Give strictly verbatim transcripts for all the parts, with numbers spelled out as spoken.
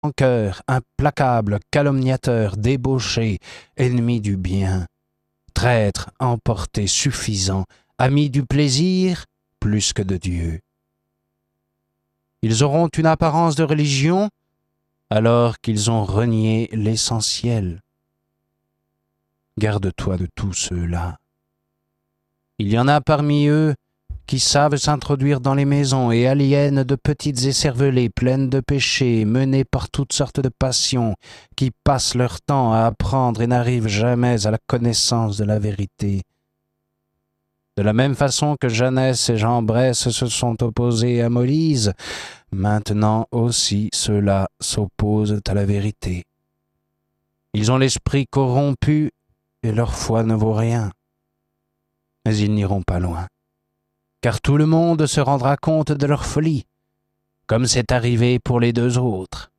cœur, implacable, calomniateur, débauché, ennemi du bien, traître, emporté, suffisant, ami du plaisir plus que de Dieu. Ils auront une apparence de religion alors qu'ils ont renié l'essentiel. Garde-toi de tous ceux-là. Il y en a parmi eux qui savent s'introduire dans les maisons et aliènent de petites écervelées pleines de péchés, menées par toutes sortes de passions, qui passent leur temps à apprendre et n'arrivent jamais à la connaissance de la vérité. De la même façon que Jeannès et Jean Bresse se sont opposés à Moïse, maintenant aussi ceux-là s'opposent à la vérité. Ils ont l'esprit corrompu et leur foi ne vaut rien. Mais ils n'iront pas loin, car tout le monde se rendra compte de leur folie, comme c'est arrivé pour les deux autres.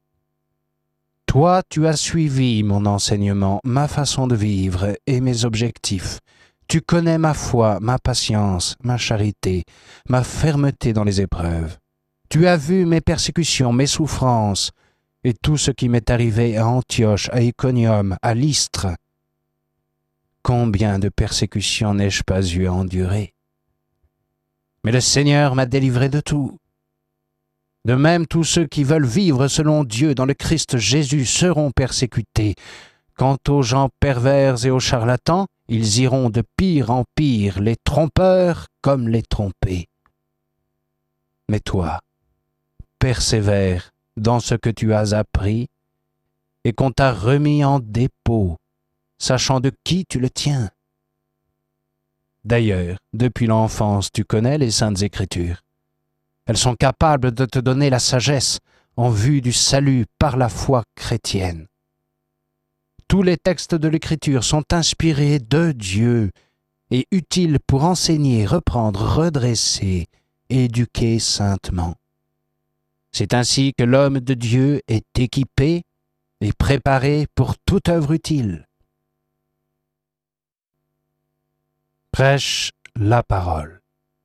Toi, tu as suivi mon enseignement, ma façon de vivre et mes objectifs. Tu connais ma foi, ma patience, ma charité, ma fermeté dans les épreuves. Tu as vu mes persécutions, mes souffrances, et tout ce qui m'est arrivé à Antioche, à Iconium, à Lystre. Combien de persécutions n'ai-je pas eu à endurer? Mais le Seigneur m'a délivré de tout. De même, tous ceux qui veulent vivre selon Dieu dans le Christ Jésus seront persécutés. Quant aux gens pervers et aux charlatans, ils iront de pire en pire, les trompeurs comme les trompés. Mais toi, persévère dans ce que tu as appris et qu'on t'a remis en dépôt, sachant de qui tu le tiens. D'ailleurs, depuis l'enfance, tu connais les Saintes Écritures. Elles sont capables de te donner la sagesse en vue du salut par la foi chrétienne. Tous les textes de l'Écriture sont inspirés de Dieu et utiles pour enseigner, reprendre, redresser, éduquer saintement. C'est ainsi que l'homme de Dieu est équipé et préparé pour toute œuvre utile. Prêche la parole.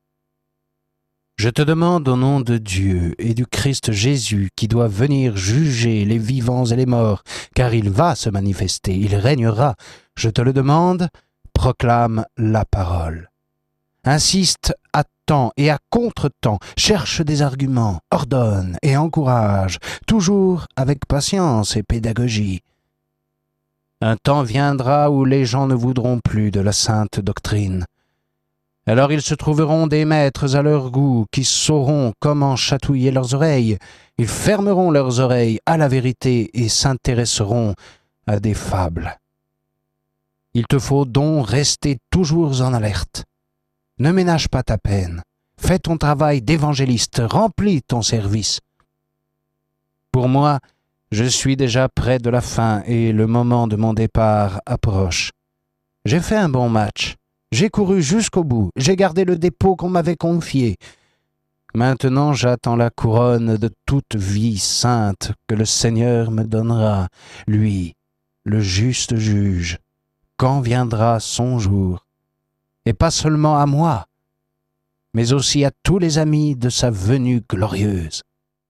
Je te demande au nom de Dieu et du Christ Jésus qui doit venir juger les vivants et les morts, car il va se manifester, il régnera. Je te le demande, proclame la parole. Insiste à temps et à contre-temps, cherche des arguments, ordonne et encourage, toujours avec patience et pédagogie. Un temps viendra où les gens ne voudront plus de la sainte doctrine. Alors ils se trouveront des maîtres à leur goût qui sauront comment chatouiller leurs oreilles. Ils fermeront leurs oreilles à la vérité et s'intéresseront à des fables. Il te faut donc rester toujours en alerte. Ne ménage pas ta peine. Fais ton travail d'évangéliste, remplis ton service. Pour moi, je suis déjà près de la fin et le moment de mon départ approche. J'ai fait un bon match. J'ai couru jusqu'au bout. J'ai gardé le dépôt qu'on m'avait confié. Maintenant, j'attends la couronne de toute vie sainte que le Seigneur me donnera, lui, le juste juge, quand viendra son jour. Et pas seulement à moi, mais aussi à tous les amis de sa venue glorieuse.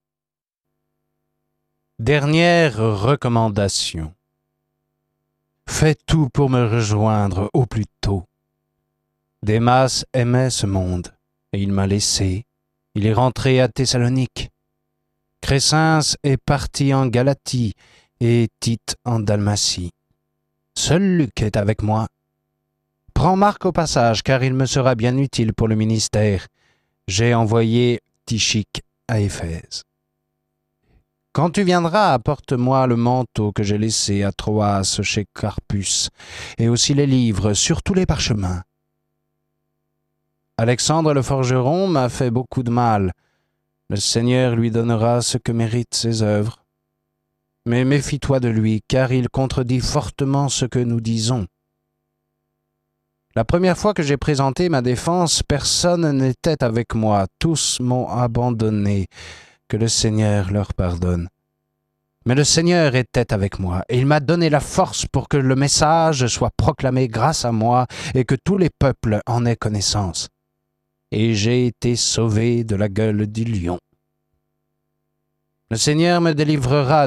Dernière recommandation. Fais tout pour me rejoindre au plus tôt. Démas aimait ce monde, et il m'a laissé. Il est rentré à Thessalonique. Crescens est parti en Galatie, et Tite en Dalmatie. Seul Luc est avec moi. Prends Marc au passage, car il me sera bien utile pour le ministère. J'ai envoyé Tychique à Éphèse. Quand tu viendras, apporte-moi le manteau que j'ai laissé à Troas chez Carpus, et aussi les livres, surtout les parchemins. Alexandre le forgeron m'a fait beaucoup de mal. Le Seigneur lui donnera ce que méritent ses œuvres. Mais méfie-toi de lui, car il contredit fortement ce que nous disons. La première fois que j'ai présenté ma défense, personne n'était avec moi. Tous m'ont abandonné. Que le Seigneur leur pardonne. Mais le Seigneur était avec moi, et il m'a donné la force pour que le message soit proclamé grâce à moi et que tous les peuples en aient connaissance. Et j'ai été sauvé de la gueule du lion. Le Seigneur me délivrera